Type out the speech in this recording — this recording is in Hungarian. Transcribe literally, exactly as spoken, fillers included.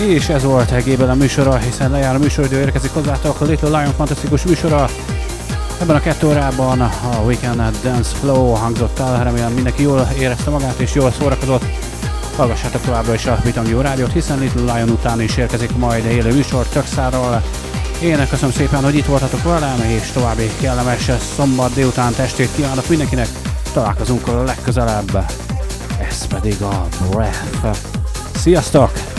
És ez volt egében a műsora, hiszen lejár a műsoridő, érkezik hozzátok a Little Lion fantasztikus műsora. Ebben a kettő órában a Weekend Dance Flow hangzott el, remélem mindenki jól érezte magát és jól szórakozott. Hallgassátok továbbra is a Bitangjó rádiót, hiszen Little Lion után is érkezik majd élő műsor Tökszárral. Én köszönöm szépen, hogy itt voltatok velem, és további kellemes szombat délután estét kívánok mindenkinek. Találkozunk a legközelebb. Ez pedig a Breath. Sziasztok!